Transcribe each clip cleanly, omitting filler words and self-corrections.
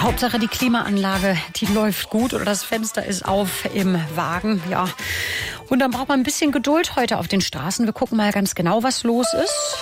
Hauptsache die Klimaanlage, die läuft gut oder das Fenster ist auf im Wagen. Ja. Und dann braucht man ein bisschen Geduld heute auf den Straßen. Wir gucken mal ganz genau, was los ist.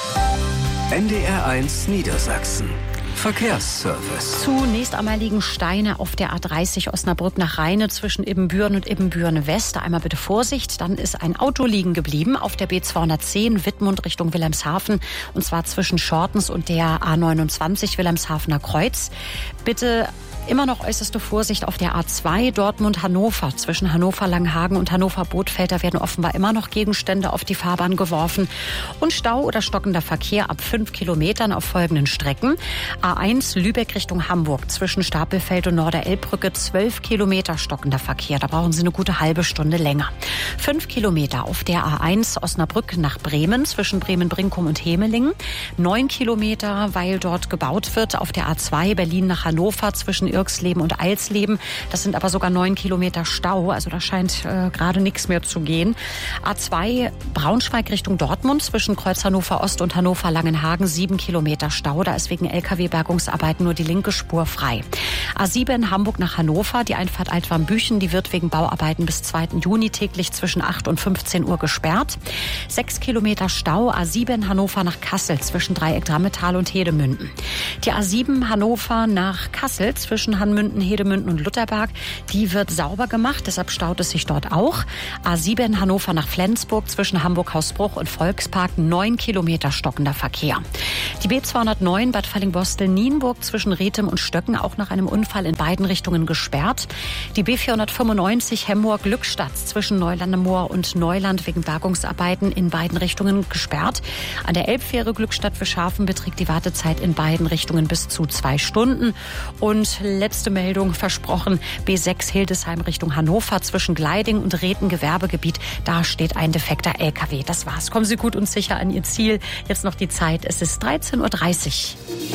NDR1 Niedersachsen. Verkehrsservice. Zunächst einmal liegen Steine auf der A30 Osnabrück nach Rheine zwischen Ibbenbüren und Ibbenbüren-West. Einmal bitte Vorsicht. Dann ist ein Auto liegen geblieben auf der B210 Wittmund Richtung Wilhelmshaven. Und zwar zwischen Schortens und der A29 Wilhelmshavener Kreuz. Bitte immer noch äußerste Vorsicht auf der A2 Dortmund-Hannover. Zwischen Hannover-Langhagen und Hannover-Bothfelder werden offenbar immer noch Gegenstände auf die Fahrbahn geworfen. Und Stau oder stockender Verkehr ab 5 Kilometern auf folgenden Strecken. A1 Lübeck Richtung Hamburg. Zwischen Stapelfeld und Norderelbbrücke 12 Kilometer stockender Verkehr. Da brauchen Sie eine gute halbe Stunde länger. 5 Kilometer auf der A1 Osnabrück nach Bremen. Zwischen Bremen-Brinkum und Hemelingen. 9 Kilometer, weil dort gebaut wird. Auf der A2 Berlin nach Hannover zwischen Irxleben und Eilsleben. Das sind aber sogar 9 Kilometer Stau. Also da scheint gerade nichts mehr zu gehen. A2 Braunschweig Richtung Dortmund zwischen Kreuz Hannover Ost und Hannover Langenhagen 7 Kilometer Stau. Da ist wegen LKW-Bergungsarbeiten nur die linke Spur frei. A7 Hamburg nach Hannover. Die Einfahrt Altwarmbüchen, die wird wegen Bauarbeiten bis 2. Juni täglich zwischen 8 und 15 Uhr gesperrt. 6 Kilometer Stau. A7 Hannover nach Kassel zwischen Dreieck Drammetal und Hedemünden. Die A7 Hannover nach Kassel zwischen Hanmünden, Hedemünden und Lutherberg, die wird sauber gemacht, deshalb staut es sich dort auch. A7 Hannover nach Flensburg zwischen Hamburg-Hausbruch und Volkspark 9 Kilometer stockender Verkehr. Die B209 Bad Fallingbostel-Nienburg zwischen Rethem und Stöcken auch nach einem Unfall in beiden Richtungen gesperrt. Die B495 Hemmoor-Glückstadt zwischen Neulandemoor und Neuland wegen Bergungsarbeiten in beiden Richtungen gesperrt. An der Elbfähre Glückstadt für Schafen beträgt die Wartezeit in beiden Richtungen bis zu 2 Stunden. Und letzte Meldung versprochen, B6 Hildesheim Richtung Hannover zwischen Gleiding und Rethen Gewerbegebiet. Da steht ein defekter LKW. Das war's. Kommen Sie gut und sicher an Ihr Ziel. Jetzt noch die Zeit. Es ist 13:30 Uhr.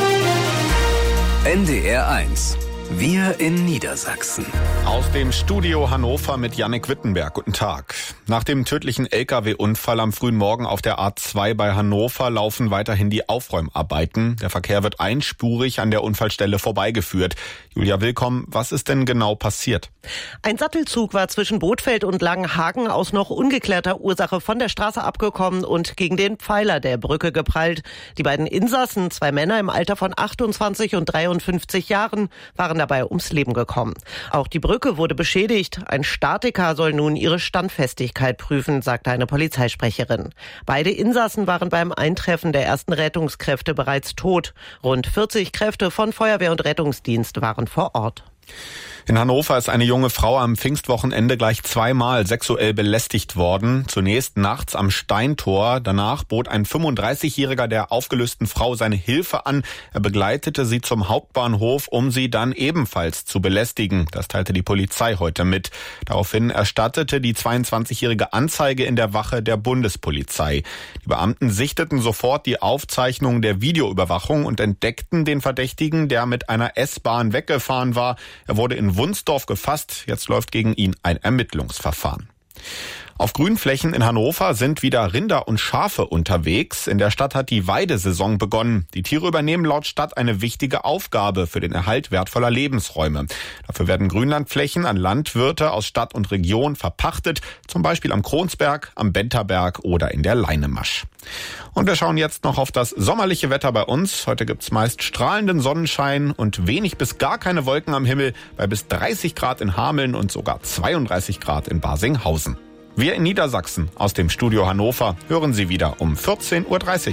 NDR1. Wir in Niedersachsen. Aus dem Studio Hannover mit Jannik Wittenberg. Guten Tag. Nach dem tödlichen Lkw-Unfall am frühen Morgen auf der A2 bei Hannover laufen weiterhin die Aufräumarbeiten. Der Verkehr wird einspurig an der Unfallstelle vorbeigeführt. Julia Willkomm, was ist denn genau passiert? Ein Sattelzug war zwischen Bothfeld und Langenhagen aus noch ungeklärter Ursache von der Straße abgekommen und gegen den Pfeiler der Brücke geprallt. Die beiden Insassen, 2 Männer im Alter von 28 und 53 Jahren, waren dabei ums Leben gekommen. Auch die Brücke wurde beschädigt. Ein Statiker soll nun ihre Standfestigkeit prüfen, sagte eine Polizeisprecherin. Beide Insassen waren beim Eintreffen der ersten Rettungskräfte bereits tot. Rund 40 Kräfte von Feuerwehr und Rettungsdienst waren vor Ort. In Hannover ist eine junge Frau am Pfingstwochenende gleich 2-mal sexuell belästigt worden. Zunächst nachts am Steintor. Danach bot ein 35-Jähriger der aufgelösten Frau seine Hilfe an. Er begleitete sie zum Hauptbahnhof, um sie dann ebenfalls zu belästigen. Das teilte die Polizei heute mit. Daraufhin erstattete die 22-Jährige Anzeige in der Wache der Bundespolizei. Die Beamten sichteten sofort die Aufzeichnung der Videoüberwachung und entdeckten den Verdächtigen, der mit einer S-Bahn weggefahren war. Er wurde in Wunsdorf gefasst. Jetzt läuft gegen ihn ein Ermittlungsverfahren. Auf Grünflächen in Hannover sind wieder Rinder und Schafe unterwegs. In der Stadt hat die Weidesaison begonnen. Die Tiere übernehmen laut Stadt eine wichtige Aufgabe für den Erhalt wertvoller Lebensräume. Dafür werden Grünlandflächen an Landwirte aus Stadt und Region verpachtet, zum Beispiel am Kronsberg, am Benterberg oder in der Leinemasch. Und wir schauen jetzt noch auf das sommerliche Wetter bei uns. Heute gibt's meist strahlenden Sonnenschein und wenig bis gar keine Wolken am Himmel bei bis 30 Grad in Hameln und sogar 32 Grad in Barsinghausen. Wir in Niedersachsen aus dem Studio Hannover hören Sie wieder um 14:30 Uhr.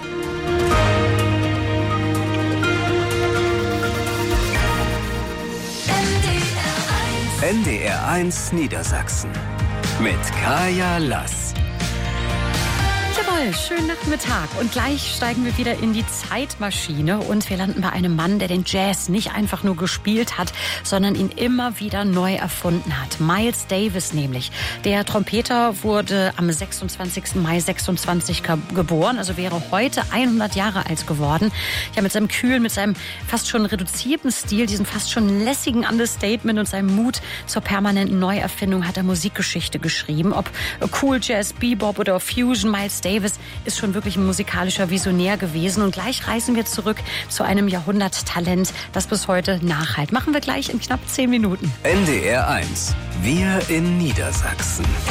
NDR1 Niedersachsen mit Kaya Lass. Jawohl, schönen Nachmittag. Und gleich steigen wir wieder in die Zeitmaschine und wir landen bei einem Mann, der den Jazz nicht einfach nur gespielt hat, sondern ihn immer wieder neu erfunden hat. Miles Davis nämlich. Der Trompeter wurde am 26. Mai 26 geboren, also wäre heute 100 Jahre alt geworden. Ja, mit seinem kühlen, mit seinem fast schon reduzierten Stil, diesem fast schon lässigen Understatement und seinem Mut zur permanenten Neuerfindung hat er Musikgeschichte geschrieben. Ob Cool Jazz, Bebop oder Fusion, Miles Davis Elvis ist schon wirklich ein musikalischer Visionär gewesen. Und gleich reisen wir zurück zu einem Jahrhunderttalent, das bis heute nachhalt. Machen wir gleich in knapp 10 Minuten. NDR 1. Wir in Niedersachsen.